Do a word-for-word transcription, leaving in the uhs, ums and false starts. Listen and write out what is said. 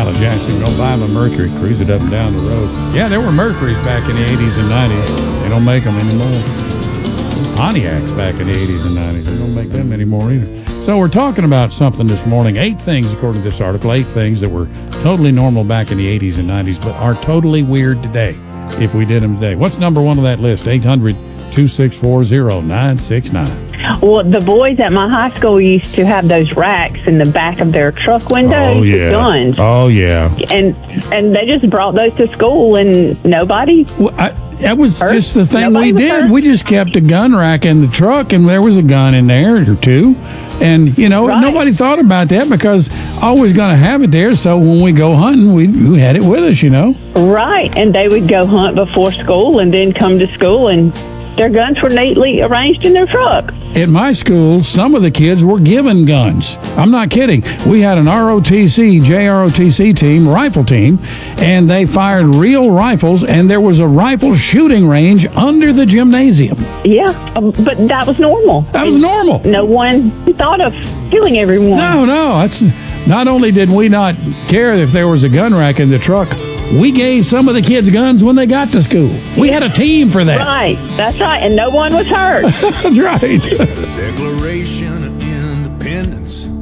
Skylar Jackson. Go buy him a Mercury, cruise it up and down the road. Yeah, there were Mercuries back in the eighties and nineties. They don't make them anymore. Pontiacs back in the eighties and nineties. They don't make them anymore either. So we're talking about something this morning. Eight things, according to this article, eight things that were totally normal back in the eighties and nineties, but are totally weird today if we did them today. What's number one on that list? eight hundred, two six four, zero nine six nine. Well, the boys at my high school used to have those racks in the back of their truck windows Oh, yeah. with guns. Oh, yeah. And and they just brought those to school, and nobody... Well, I, that was hurt. just the thing Nobody we was did. hurt. We just kept a gun rack in the truck, and there was a gun in there or two. And, you know, Right. nobody thought about that because always going to have it there. So when we go hunting, we, we had it with us, you know. Right, and they would go hunt before school and then come to school, and their guns were neatly arranged in their truck. At my school, some of the kids were given guns. I'm not kidding. We had an R O T C, J R O T C team, rifle team, and they fired real rifles, and there was a rifle shooting range under the gymnasium. Yeah, um, but that was normal. That was normal. No one thought of killing everyone. No, no. That's not only did we not care if there was a gun rack in the truck, we gave some of the kids guns when they got to school. We had a team for that. Right, that's right, and no one was hurt. That's right. The Declaration of Independence